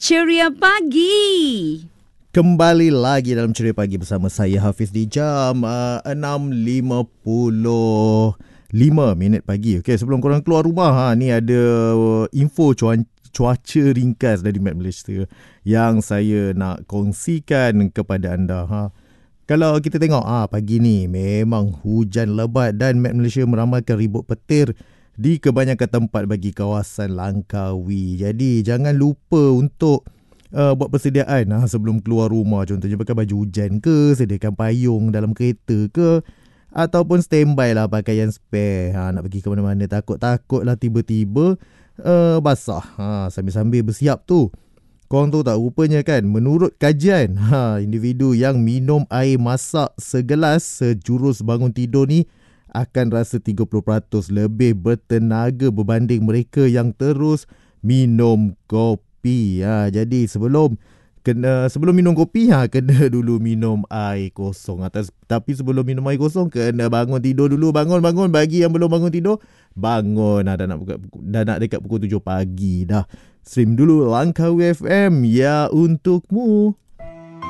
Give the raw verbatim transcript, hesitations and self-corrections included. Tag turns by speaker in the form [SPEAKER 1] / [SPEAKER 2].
[SPEAKER 1] Ceria Pagi.
[SPEAKER 2] Kembali lagi dalam Ceria Pagi bersama saya Hafiz di jam uh, enam lima puluh lima minit pagi. Okey, sebelum korang keluar rumah, ha, ni ada uh, info cuaca cuaca ringkas dari Met Malaysia yang saya nak kongsikan kepada anda. Ha. Kalau kita tengok ah pagi ni memang hujan lebat dan Met Malaysia meramalkan ribut petir di kebanyakan tempat bagi kawasan Langkawi. Jadi jangan lupa untuk uh, buat persediaan ha, sebelum keluar rumah. Contohnya pakai baju hujan ke, sediakan payung dalam kereta ke, ataupun standby lah pakaian spare. Ha, nak pergi ke mana-mana takut-takut lah tiba-tiba uh, basah. Ha, sambil-sambil bersiap tu. Korang tahu tak, rupanya kan, menurut kajian, ha, individu yang minum air masak segelas sejurus bangun tidur ni akan rasa tiga puluh peratus lebih bertenaga berbanding mereka yang terus minum kopi. Ha, jadi sebelum kena sebelum minum kopi, ha, kena dulu minum air kosong. Atas, tapi sebelum minum air kosong, kena bangun tidur dulu. Bangun-bangun. Bagi yang belum bangun tidur, bangun. Ha, dah, nak, dah nak dekat pukul tujuh pagi dah. Stream dulu Langkawi F M, ya untukmu.